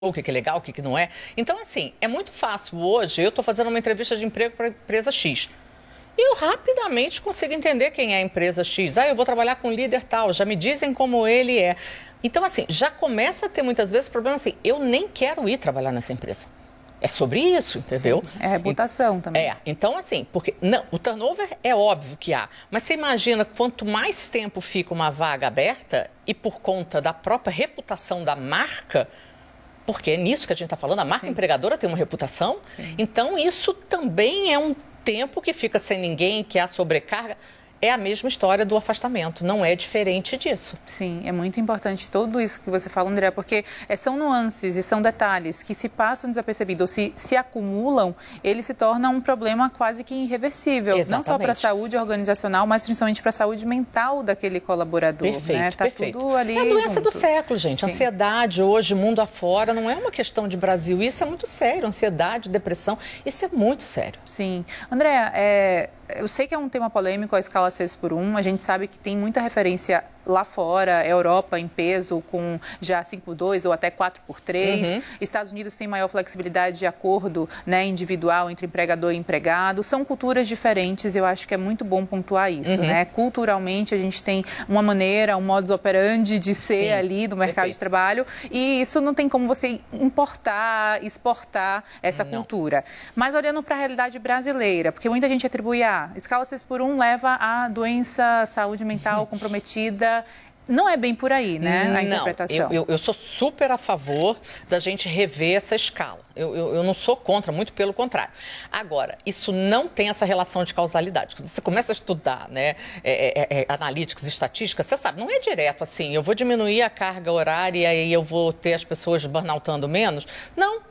o que é legal, o que não é. Então, assim, é muito fácil hoje, eu estou fazendo uma entrevista de emprego para a empresa X. E eu rapidamente consigo entender quem é a empresa X. Eu vou trabalhar com um líder tal, já me dizem como ele é. Então, assim, já começa a ter muitas vezes problema assim, eu nem quero ir trabalhar nessa empresa. É sobre isso, entendeu? Sim, é reputação também. Então assim, porque não, o turnover é óbvio que há, mas você imagina quanto mais tempo fica uma vaga aberta e por conta da própria reputação da marca, porque é nisso que a gente está falando, a marca empregadora tem uma reputação, então isso também é um tempo que fica sem ninguém, que há sobrecarga. É a mesma história do afastamento, não é diferente disso. Sim, é muito importante tudo isso que você fala, André, porque são nuances e são detalhes que se passam desapercebidos ou se acumulam, ele se torna um problema quase que irreversível. Exatamente. Não só para a saúde organizacional, mas principalmente para a saúde mental daquele colaborador. Perfeito, né? Tá perfeito. Tudo ali é a doença junto. do século, gente. Sim. Ansiedade hoje, mundo afora, não é uma questão de Brasil. Isso é muito sério. Ansiedade, depressão, isso é muito sério. Sim. André, eu sei que é um tema polêmico a escala 6x1, a gente sabe que tem muita referência lá fora, Europa em peso com já 5x2 ou até 4x3. Estados Unidos tem maior flexibilidade de acordo, né, individual entre empregador e empregado. São culturas diferentes, eu acho que é muito bom pontuar isso. Né? Culturalmente a gente tem uma maneira, um modus operandi de ser ali do mercado de trabalho e isso não tem como você importar, exportar essa cultura. Mas olhando para a realidade brasileira, porque muita gente atribui a escala 6x1 leva a doença, saúde mental comprometida. Não é bem por aí, né, a interpretação. Eu sou super a favor da gente rever essa escala. Eu não sou contra, muito pelo contrário. Agora, isso não tem essa relação de causalidade. Quando você começa a estudar, né, analíticos, estatísticas, você sabe, não é direto assim, eu vou diminuir a carga horária e eu vou ter as pessoas burnoutando menos. Não,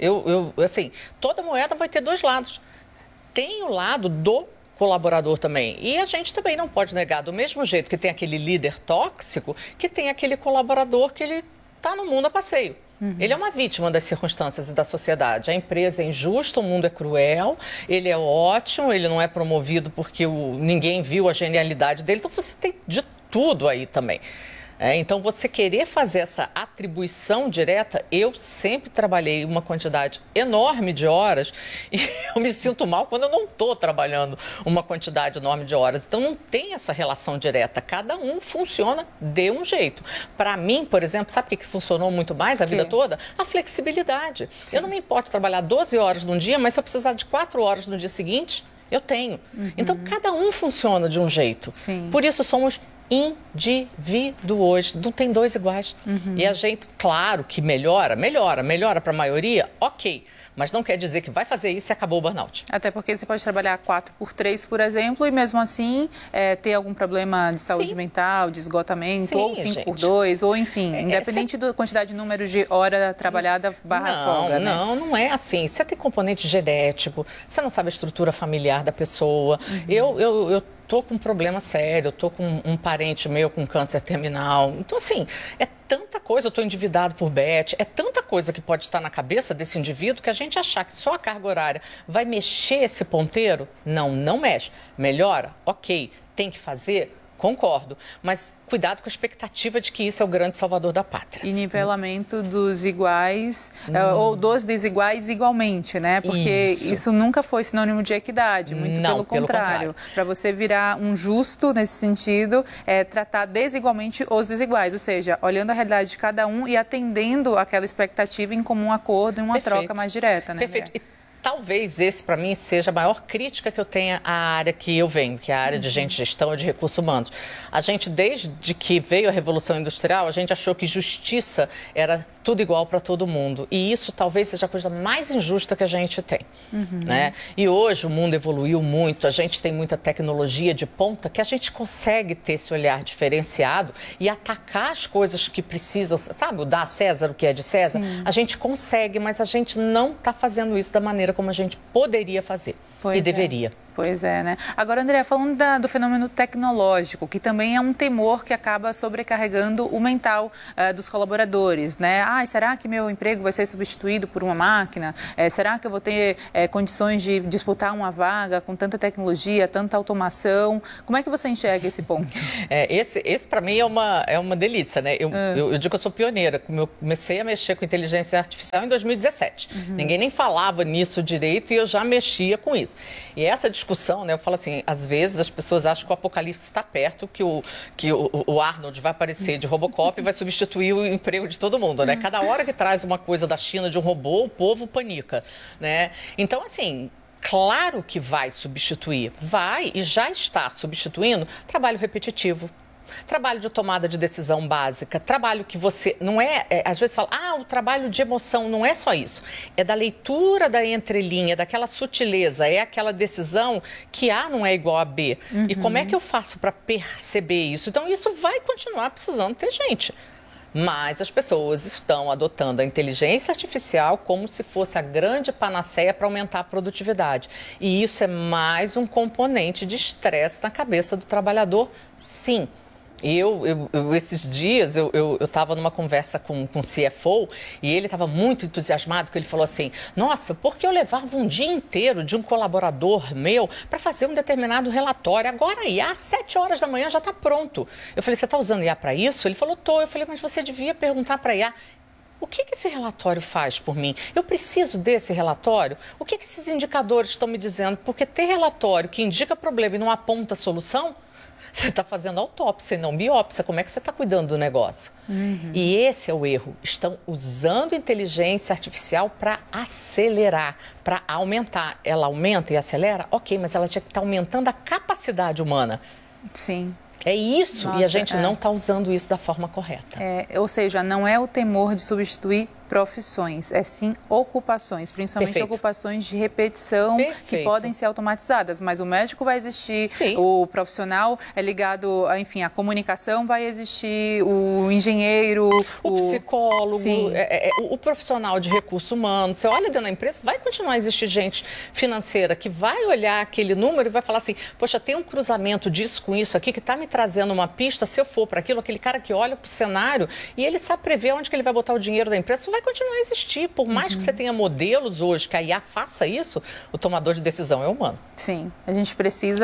assim, toda moeda vai ter dois lados. Tem o lado do colaborador também. E a gente também não pode negar, do mesmo jeito que tem aquele líder tóxico, que tem aquele colaborador que ele está no mundo a passeio. Ele é uma vítima das circunstâncias e da sociedade. A empresa é injusta, o mundo é cruel, ele é ótimo, ele não é promovido porque ninguém viu a genialidade dele. Então você tem de tudo aí também. Então, você querer fazer essa atribuição direta, eu sempre trabalhei uma quantidade enorme de horas e eu me sinto mal quando eu não estou trabalhando uma quantidade enorme de horas. Então, não tem essa relação direta. Cada um funciona de um jeito. Para mim, por exemplo, sabe o que funcionou muito mais a vida toda? A flexibilidade. Sim. Eu não me importo trabalhar 12 horas num dia, mas se eu precisar de 4 horas no dia seguinte, eu tenho. Então, cada um funciona de um jeito. Sim. Por isso, somos indivíduos, não tem dois iguais. E a gente, claro que melhora para a maioria, ok. Mas não quer dizer que vai fazer isso e acabou o burnout. Até porque você pode trabalhar 4x3, por exemplo, e mesmo assim ter algum problema de saúde mental, de esgotamento, ou 5x2, ou enfim, independente da quantidade de números de hora trabalhada barra folga, né? Não é assim. Você tem componente genético, você não sabe a estrutura familiar da pessoa. Eu estou com um problema sério, eu estou com um parente meu com câncer terminal. Então, assim, é tanta coisa, eu estou endividado por bet, é tanta coisa que pode estar na cabeça desse indivíduo que a gente achar que só a carga horária vai mexer esse ponteiro, não mexe. Melhora? Ok. Tem que fazer? Concordo, mas cuidado com a expectativa de que isso é o grande salvador da pátria. E nivelamento dos iguais ou dos desiguais igualmente, né? Porque isso nunca foi sinônimo de equidade, muito pelo contrário. Para você virar um justo nesse sentido, tratar desigualmente os desiguais, ou seja, olhando a realidade de cada um e atendendo aquela expectativa em comum acordo, em uma troca mais direta, né? Perfeito. Talvez esse, para mim, seja a maior crítica que eu tenha à área que eu venho, que é a área de gente, gestão e de recursos humanos. A gente, desde que veio a Revolução Industrial, a gente achou que justiça era tudo igual para todo mundo. E isso talvez seja a coisa mais injusta que a gente tem. Né? E hoje o mundo evoluiu muito, a gente tem muita tecnologia de ponta que a gente consegue ter esse olhar diferenciado e atacar as coisas que precisam, sabe, dar a César o que é de César? Sim. A gente consegue, mas a gente não está fazendo isso da maneira como a gente poderia fazer e deveria. Pois é, né? Agora, André, falando do fenômeno tecnológico, que também é um temor que acaba sobrecarregando o mental dos colaboradores, né? Será que meu emprego vai ser substituído por uma máquina? Será que eu vou ter condições de disputar uma vaga com tanta tecnologia, tanta automação? Como é que você enxerga esse ponto? Esse para mim é uma delícia, né? Eu digo que eu sou pioneira. Eu comecei a mexer com inteligência artificial em 2017. Ninguém nem falava nisso direito e eu já mexia com isso. E essa discussão, né? Eu falo assim, às vezes as pessoas acham que o apocalipse está perto, que o Arnold vai aparecer de Robocop e vai substituir o emprego de todo mundo, né? Cada hora que traz uma coisa da China de um robô, o povo panica, né? Então, assim, claro que vai substituir, vai e já está substituindo trabalho repetitivo. Trabalho de tomada de decisão básica, trabalho que você não às vezes fala, o trabalho de emoção, não é só isso. É da leitura da entrelinha, daquela sutileza, é aquela decisão que A não é igual a B. E como é que eu faço para perceber isso? Então, isso vai continuar precisando ter gente. Mas as pessoas estão adotando a inteligência artificial como se fosse a grande panaceia para aumentar a produtividade. E isso é mais um componente de estresse na cabeça do trabalhador, sim. Esses dias, eu estava numa conversa com o CFO e ele estava muito entusiasmado, porque ele falou assim, nossa, porque eu levava um dia inteiro de um colaborador meu para fazer um determinado relatório, agora IA, às 7 horas da manhã já está pronto. Eu falei, você está usando IA para isso? Ele falou, tô. Eu falei, mas você devia perguntar para IA, o que esse relatório faz por mim? Eu preciso desse relatório? O que esses indicadores estão me dizendo? Porque ter relatório que indica problema e não aponta solução, você está fazendo autópsia e não biópsia. Como é que você está cuidando do negócio? E esse é o erro. Estão usando inteligência artificial para acelerar, para aumentar. Ela aumenta e acelera? Ok, mas ela tinha que estar aumentando a capacidade humana. Sim. É isso, e a gente não está usando isso da forma correta. Ou seja, não é o temor de substituir profissões, é sim ocupações, principalmente Perfeito. Ocupações de repetição que podem ser automatizadas, mas o médico vai existir, sim. O profissional é ligado, enfim, a comunicação vai existir, o engenheiro, o psicólogo, o profissional de recurso humano. Você olha dentro da empresa, vai continuar a existir gente financeira que vai olhar aquele número e vai falar assim, poxa, tem um cruzamento disso com isso aqui que está me trazendo uma pista, se eu for para aquilo, aquele cara que olha para o cenário e ele sabe prever onde que ele vai botar o dinheiro da empresa, isso vai continuar a existir. Por mais que você tenha modelos hoje que a IA faça isso, o tomador de decisão é humano. Sim, a gente precisa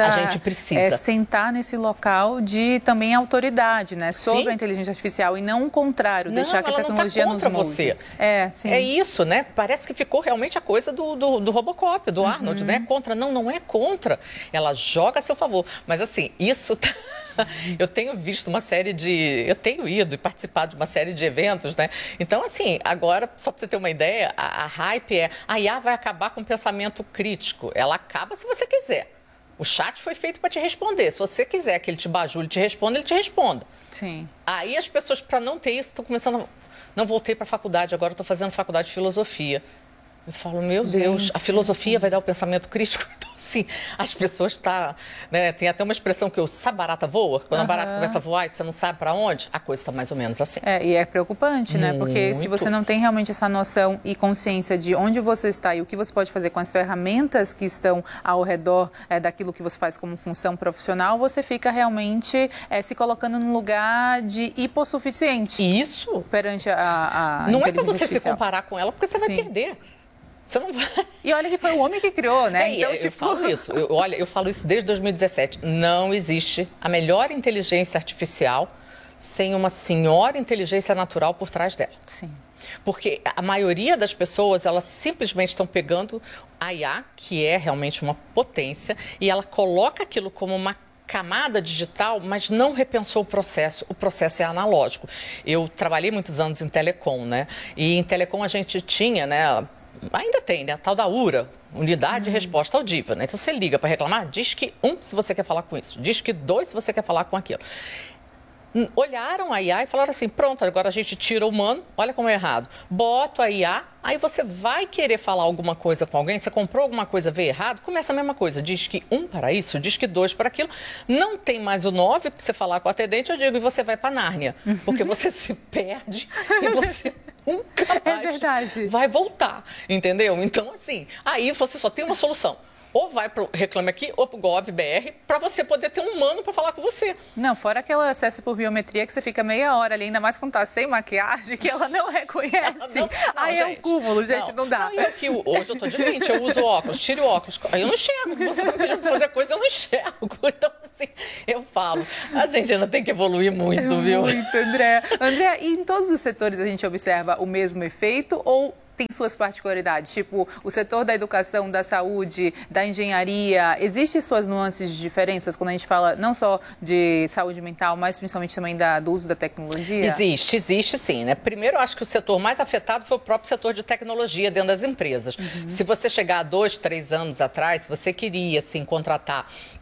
sentar nesse local de também autoridade, né, sobre a inteligência artificial e não o contrário, deixar que a tecnologia nos molde. Você. Sim. É isso, né? Parece que ficou realmente a coisa do Robocop, do Arnold, né? Contra. Não é contra. Ela joga a seu favor. Mas assim, isso tá... Eu tenho visto uma série eu tenho ido e participado de uma série de eventos, né? Então, assim, agora, só para você ter uma ideia, a hype a IA vai acabar com o pensamento crítico. Ela acaba se você quiser. O chat foi feito para te responder. Se você quiser que ele te bajule, te responda, ele te responda. Sim. Aí as pessoas, para não ter isso, estão começando... Não voltei para a faculdade, agora estou fazendo faculdade de filosofia. Eu falo, meu Deus, a filosofia vai dar o pensamento crítico? Então, assim, as pessoas né, tem até uma expressão que se a barata voa, quando a barata começa a voar e você não sabe para onde, a coisa está mais ou menos assim. E é preocupante, né? Porque se você não tem realmente essa noção e consciência de onde você está e o que você pode fazer com as ferramentas que estão ao redor daquilo que você faz como função profissional, você fica realmente se colocando num lugar de hipossuficiente. Isso. Perante a não é inteligência para você artificial. Se comparar com ela, porque você vai perder. Você não vai. E olha que foi o homem que criou, né? Então, eu falo isso. Eu falo isso desde 2017. Não existe a melhor inteligência artificial sem uma senhora inteligência natural por trás dela. Sim. Porque a maioria das pessoas, elas simplesmente estão pegando a IA, que é realmente uma potência, e ela coloca aquilo como uma camada digital, mas não repensou o processo. O processo é analógico. Eu trabalhei muitos anos em telecom, né? E em telecom a gente tinha, né? Ainda tem, né? A tal da URA, Unidade de Resposta Audível, né? Então você liga para reclamar, diz que 1 se você quer falar com isso, diz que 2 se você quer falar com aquilo. Olharam a IA e falaram assim, pronto, agora a gente tira o humano, olha como é errado. Bota a IA, aí você vai querer falar alguma coisa com alguém, você comprou alguma coisa, veio errado, começa a mesma coisa, diz que 1 para isso, diz que 2 para aquilo, não tem mais o 9 para você falar com o atendente, eu digo, e você vai para Nárnia, porque você se perde e você nunca mais vai voltar, entendeu? Então, assim, aí você só tem uma solução. ou vai para o Reclame Aqui ou para o Gov.br para você poder ter um humano para falar com você. Não, fora aquela acesso por biometria que você fica meia hora ali, ainda mais quando tá sem maquiagem, que ela não reconhece. Não, aí gente, é um cúmulo, gente, não dá. Não, aqui, hoje eu tô de lente, eu uso óculos, tiro o óculos, aí eu não enxergo. Você me pediu para fazer coisa, eu não enxergo. Então, assim, eu falo, a gente ainda tem que evoluir muito, viu? Muito, André. André, e em todos os setores a gente observa o mesmo efeito ou tem suas particularidades? Tipo, o setor da educação, da saúde, da engenharia, existem suas nuances de diferenças quando a gente fala não só de saúde mental, mas principalmente também do uso da tecnologia? Existe sim, né? Primeiro, eu acho que o setor mais afetado foi o próprio setor de tecnologia dentro das empresas. Se você chegar a 2, 3 anos atrás, se você queria, assim, contratar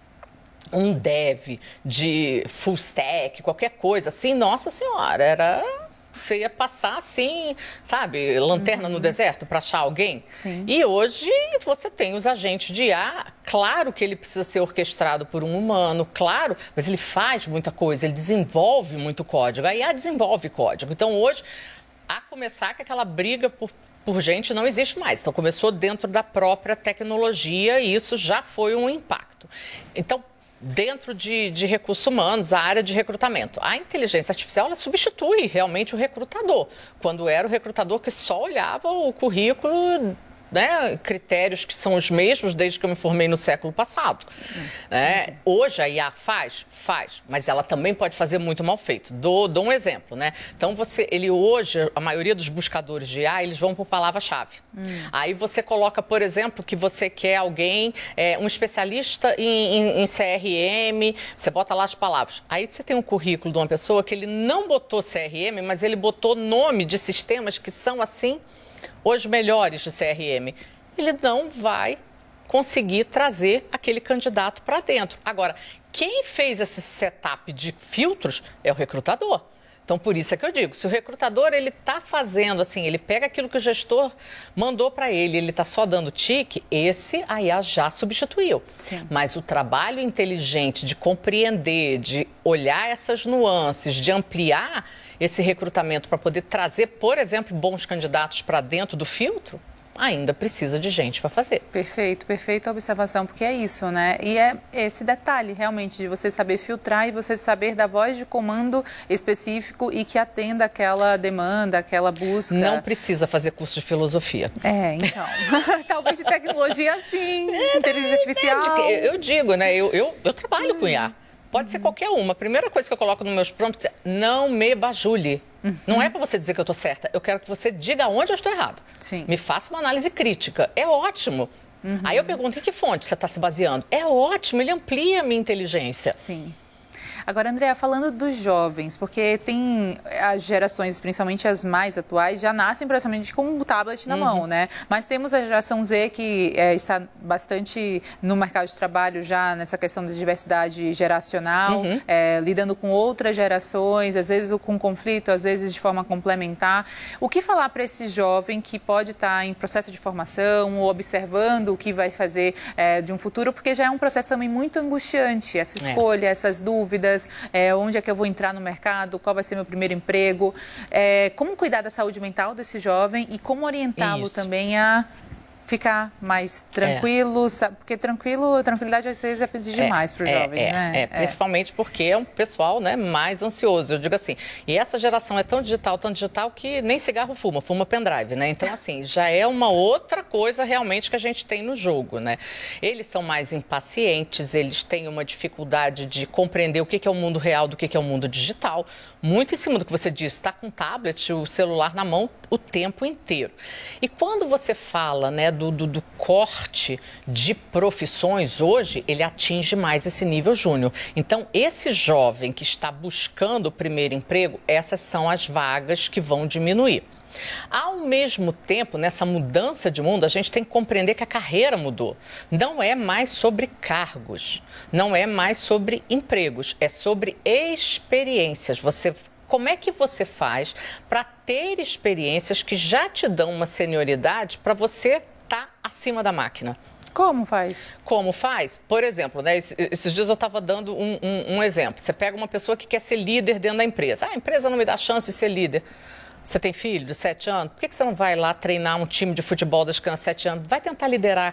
um dev de full stack, qualquer coisa assim, nossa senhora, você ia passar assim, sabe, lanterna no deserto para achar alguém. Sim. E hoje você tem os agentes de IA, claro que ele precisa ser orquestrado por um humano, claro, mas ele faz muita coisa, ele desenvolve muito código, a IA desenvolve código. Então hoje, a começar que aquela briga por gente não existe mais. Então começou dentro da própria tecnologia e isso já foi um impacto. Então, dentro de recursos humanos, a área de recrutamento. A inteligência artificial, ela substitui realmente o recrutador. Quando era o recrutador que só olhava o currículo, né, critérios que são os mesmos desde que eu me formei no século passado. Hoje a IA faz, mas ela também pode fazer muito mal feito. Dou um exemplo, né? Então hoje, a maioria dos buscadores de IA, eles vão por palavra-chave. Aí você coloca, por exemplo, que você quer alguém, um especialista em CRM, você bota lá as palavras. Aí você tem um currículo de uma pessoa que ele não botou CRM, mas ele botou nome de sistemas que são assim, os melhores de CRM, ele não vai conseguir trazer aquele candidato para dentro. Agora, quem fez esse setup de filtros é o recrutador. Então, por isso é que eu digo, se o recrutador ele está fazendo assim, ele pega aquilo que o gestor mandou para ele está só dando tique, esse a IA já substituiu. Sim. Mas o trabalho inteligente de compreender, de olhar essas nuances, de ampliar esse recrutamento para poder trazer, por exemplo, bons candidatos para dentro do filtro, ainda precisa de gente para fazer. Perfeito, perfeita observação, porque é isso, né? E é esse detalhe, realmente, de você saber filtrar e você saber da voz de comando específico e que atenda aquela demanda, aquela busca. Não precisa fazer curso de filosofia. Então. Talvez de tecnologia, sim. Inteligência artificial. Eu digo, né? Eu trabalho com IA. Pode ser qualquer uma. A primeira coisa que eu coloco nos meus prompts é não me bajule. Não é para você dizer que eu estou certa. Eu quero que você diga onde eu estou errado. Sim. Me faça uma análise crítica. É ótimo. Aí eu pergunto, em que fonte você está se baseando? É ótimo, ele amplia a minha inteligência. Sim. Agora, Andréa, falando dos jovens, porque tem as gerações, principalmente as mais atuais, já nascem praticamente com um tablet na mão, né? Mas temos a geração Z que está bastante no mercado de trabalho já nessa questão da diversidade geracional, lidando com outras gerações, às vezes com conflito, às vezes de forma complementar. O que falar para esse jovem que pode estar em processo de formação ou observando o que vai fazer de um futuro, porque já é um processo também muito angustiante, essa escolha, essas dúvidas, onde é que eu vou entrar no mercado, qual vai ser meu primeiro emprego, como cuidar da saúde mental desse jovem e como orientá-lo também a ficar mais tranquilo, sabe? Porque tranquilidade às vezes é pedir demais para o jovem, né? Principalmente porque é um pessoal, né, mais ansioso, eu digo assim. E essa geração é tão digital que nem cigarro fuma pendrive, né? Então, assim, já é uma outra coisa realmente que a gente tem no jogo, né? Eles são mais impacientes, eles têm uma dificuldade de compreender o que é o mundo real do que é o mundo digital. Muito em cima do que você disse, está com o tablet, o celular na mão o tempo inteiro. E quando você fala, né, do corte de profissões, hoje ele atinge mais esse nível júnior. Então, esse jovem que está buscando o primeiro emprego, essas são as vagas que vão diminuir. Ao mesmo tempo, nessa mudança de mundo, a gente tem que compreender que a carreira mudou. Não é mais sobre cargos, não é mais sobre empregos, é sobre experiências. Como é que você faz para ter experiências que já te dão uma senioridade para você estar acima da máquina? Como faz? Como faz? Por exemplo, né, esses dias eu estava dando um exemplo. Você pega uma pessoa que quer ser líder dentro da empresa. A empresa não me dá chance de ser líder. Você tem filho de 7 anos? Por que você não vai lá treinar um time de futebol das crianças de 7 anos? Vai tentar liderar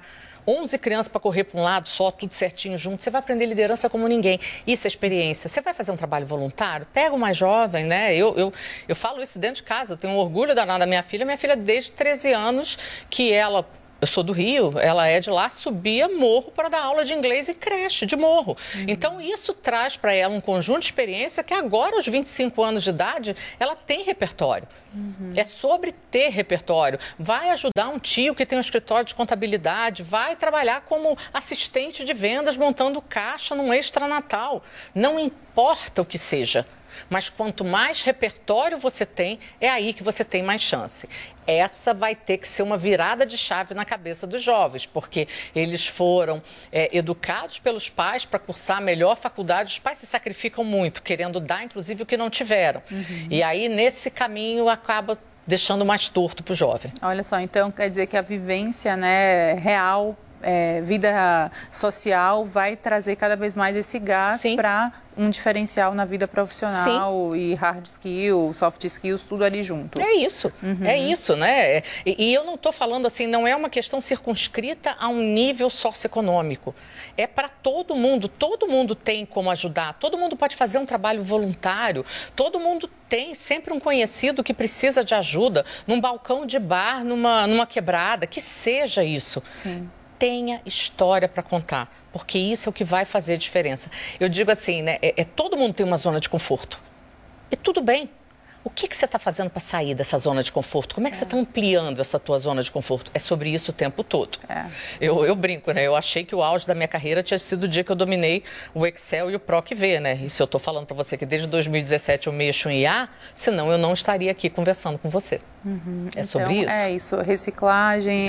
11 crianças para correr para um lado só, tudo certinho junto. Você vai aprender liderança como ninguém. Isso é experiência. Você vai fazer um trabalho voluntário? Pega o mais jovem, né? Eu falo isso dentro de casa. Eu tenho um orgulho danado da minha filha. Minha filha, desde 13 anos, que ela... Eu sou do Rio, ela é de lá, subia morro para dar aula de inglês e creche de morro. Então, isso traz para ela um conjunto de experiência que agora, aos 25 anos de idade, ela tem repertório. É sobre ter repertório. Vai ajudar um tio que tem um escritório de contabilidade, vai trabalhar como assistente de vendas, montando caixa num extra-natal. Não importa o que seja. Mas quanto mais repertório você tem, é aí que você tem mais chance. Essa vai ter que ser uma virada de chave na cabeça dos jovens, porque eles foram educados pelos pais para cursar a melhor faculdade. Os pais se sacrificam muito, querendo dar, inclusive, o que não tiveram. E aí, nesse caminho, acaba deixando mais torto para o jovem. Olha só, então quer dizer que a vivência, né, real, vida social, vai trazer cada vez mais esse gás para um diferencial na vida profissional. E hard skills, soft skills, tudo ali junto. É isso, é isso, né? E eu não estou falando assim, não é uma questão circunscrita a um nível socioeconômico. É para todo mundo tem como ajudar, todo mundo pode fazer um trabalho voluntário, todo mundo tem sempre um conhecido que precisa de ajuda, num balcão de bar, numa quebrada, que seja isso. Sim. Tenha história para contar, porque isso é o que vai fazer a diferença. Eu digo assim, né? Todo mundo tem uma zona de conforto. E tudo bem. O que você está fazendo para sair dessa zona de conforto? Como é que você está ampliando essa tua zona de conforto? É sobre isso o tempo todo. Eu brinco, né? Eu achei que o auge da minha carreira tinha sido o dia que eu dominei o Excel e o PROC-V, né? E se eu estou falando para você que desde 2017 eu mexo em IA, senão eu não estaria aqui conversando com você. É sobre isso? É isso, reciclagem,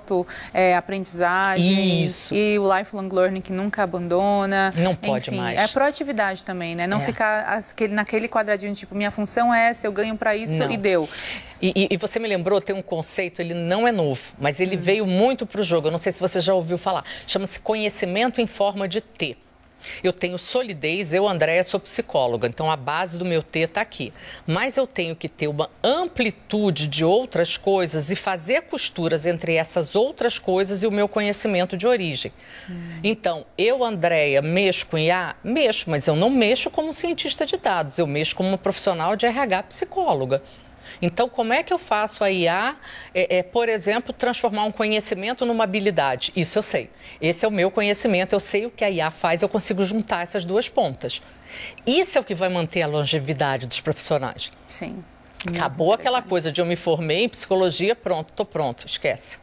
aprendizagem. Isso. E o lifelong learning que nunca abandona. Não pode mais. É proatividade também, né? Não ficar naquele quadradinho, tipo, minha função é essa, eu ganho para isso e deu. E você me lembrou, tem um conceito, ele não é novo, mas ele veio muito para o jogo. Eu não sei se você já ouviu falar. Chama-se conhecimento em forma de T. Eu tenho solidez, eu, Andréia, sou psicóloga, então a base do meu T está aqui. Mas eu tenho que ter uma amplitude de outras coisas e fazer costuras entre essas outras coisas e o meu conhecimento de origem. Então, eu, Andréia, mexo com IA? Mexo, mas eu não mexo como cientista de dados, eu mexo como uma profissional de RH psicóloga. Então, como é que eu faço a IA, por exemplo, transformar um conhecimento numa habilidade? Isso eu sei. Esse é o meu conhecimento, eu sei o que a IA faz, eu consigo juntar essas duas pontas. Isso é o que vai manter a longevidade dos profissionais. Sim. Acabou aquela coisa de eu me formei em psicologia, pronto, estou pronto, esquece.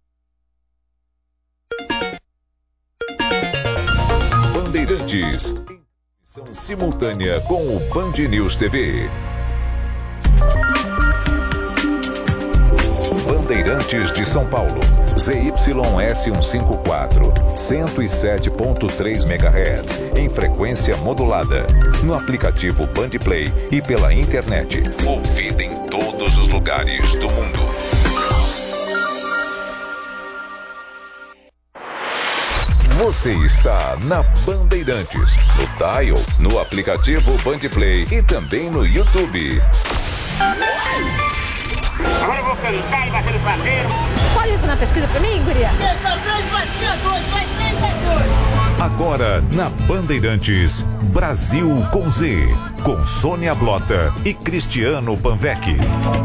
Bandeirantes. Transmissão simultânea com o Band News TV. Bandeirantes de São Paulo, ZYS154, 107.3 MHz, em frequência modulada, no aplicativo Bandplay e pela internet, ouvida em todos os lugares do mundo. Você está na Bandeirantes, no dial, no aplicativo Bandplay e também no YouTube. Agora eu vou cantar e bater no parceiro. Pode responder a pesquisa pra mim, guria? 3 vai ser 2, vai 3 a 2. Agora na Bandeirantes, Brasil com Z, com Sônia Blota e Cristiano Panvec.